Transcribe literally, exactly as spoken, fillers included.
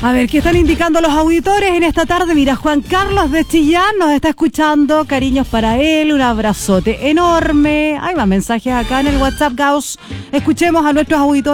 A ver, ¿qué están indicando los auditores en esta tarde? Mira, Juan Carlos de Chillán nos está escuchando. Cariños para él, un abrazote enorme. Hay más mensajes acá en el WhatsApp, Gauss. Escuchemos a nuestros auditores.